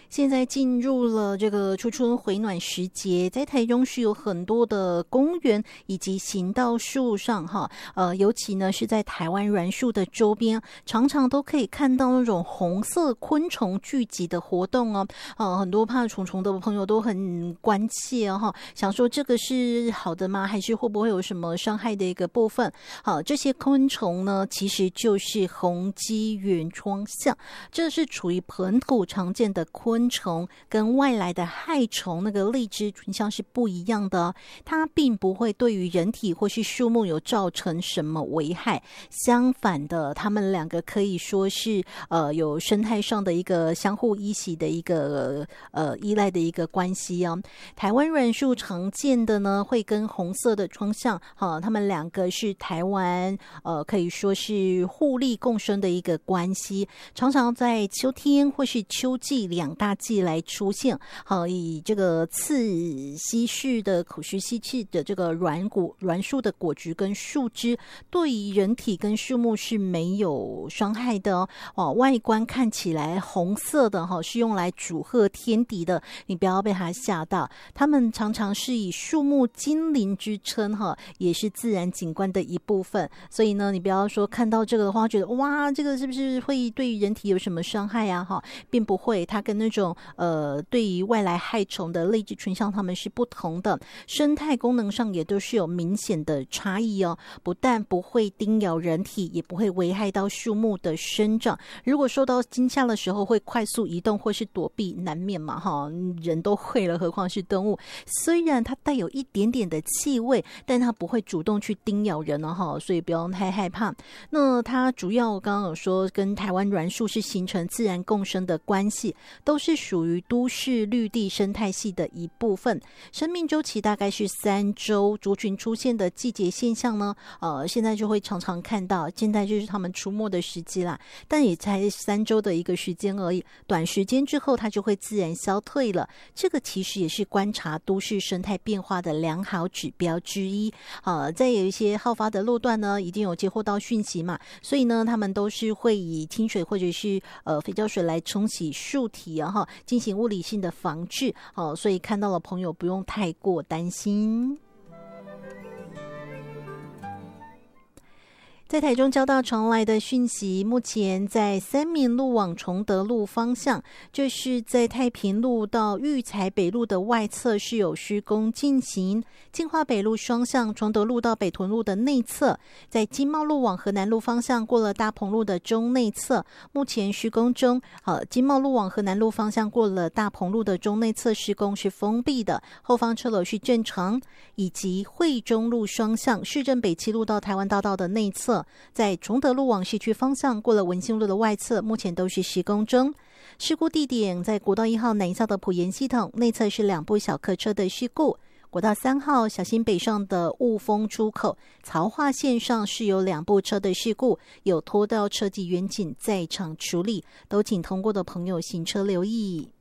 现在进入了这个初春回暖时节，在台中是有很多的公园以及行道树上尤其呢是在台湾栾树的周边，常常都可以看到那种红色昆虫聚集的活动很多怕虫虫的朋友都很关切想说这个是好的吗？还是会不会有什么伤害的一个部分？这些昆虫呢，其实就是红基原窗象，这是处于本土常见的昆虫，跟外来的害虫那个荔枝群象是不一样的它并不会对于人体或是树木有造成什么危害，相反的，它们两个可以说是有生态上的一个相互依袭的一个依赖的一个关系台湾栾树常见的呢，会跟红色的窗象它们两个是台湾可以说是互利共生的一个关系，常常在秋天或是秋季两大季来出现以这个刺吸式的口实吸气的这个栾树的果实跟树枝对于人体跟树木是没有伤害的外观看起来红色的是用来祝贺天敌的，你不要被它吓到，它们常常是以树木精灵之称也是自然景观的一部分，所以呢你不要说看到这个的话觉得哇这个是不是会对于人体有什么伤害并不会，它跟那种对于外来害虫的荔枝群象它们是不同的，生态功能上也都是有明显的差异不但不会叮咬人体，也不会危害到树木的生长，如果受到惊吓的时候会快速移动或是躲避难免嘛人都会了，何况是动物，虽然它带有一点点的气味，但它不会主动去叮咬人所以不用太害怕。那它主要刚刚有说跟台湾栾树是形成自然共生的关系，都是属于都市绿地生态系的一部分，生命周期大概是3周，族群出现的季节现象呢现在就会常常看到，现在就是他们出没的时机啦，但也才3周的一个时间而已，短时间之后它就会自然消退了，这个其实也是观察都市生态变化的良好指标之一在有一些好发的路段呢一定有接获到讯息嘛，所以呢他们都是会以清水或者是肥皂水来冲洗树体进行物理性的防治所以看到了朋友不用太过担心。在台中交大传来的讯息，目前在三民路往崇德路方向，就是在太平路到育才北路的外侧是有施工进行，金华北路双向崇德路到北屯路的内侧，在金茂路往河南路方向过了大鹏路的中内侧，目前施工中金茂路往河南路方向过了大鹏路的中内侧施工是封闭的，后方车流是正常，以及惠中路双向市政北七路到台湾大道的内侧，在崇德路往市区方向过了文心路的外侧，目前都是施工中。事故地点在国道1号南下的埔盐系统，内侧是2部小客车的事故。国道3号小心北上的雾峰出口曹化线上是有2部车的事故，有拖到车及远景在场处理，都请通过的朋友行车留意。